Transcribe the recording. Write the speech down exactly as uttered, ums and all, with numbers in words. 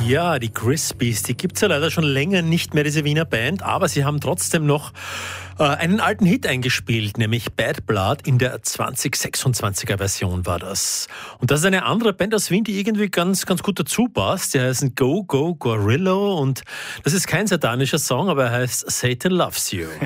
Ja, die Crispies, die gibt's ja leider schon länger nicht mehr, diese Wiener Band, aber sie haben trotzdem noch äh, einen alten Hit eingespielt, nämlich Bad Blood. In der zwanzig sechsundzwanziger Version war das. Und das ist eine andere Band aus Wien, die irgendwie ganz, ganz gut dazu passt. Die heißen Go Go Gorillo und das ist kein satanischer Song, aber er heißt Satan Loves You.